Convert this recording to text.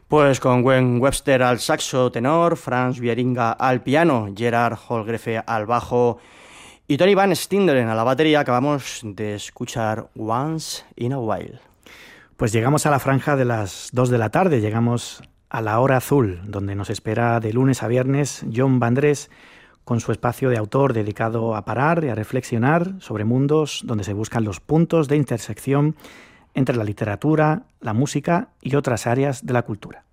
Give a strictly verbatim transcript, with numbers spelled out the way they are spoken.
Pues con Gwen Webster al saxo tenor, Franz Wieringa al piano, Gerard Holgrefe al bajo y Tony Van Stinderen a la batería, acabamos de escuchar Once in a While. Pues llegamos a la franja de las dos de la tarde, llegamos a la hora azul, donde nos espera de lunes a viernes Jon Vandrés con su espacio de autor dedicado a parar y a reflexionar sobre mundos donde se buscan los puntos de intersección entre la literatura, la música y otras áreas de la cultura.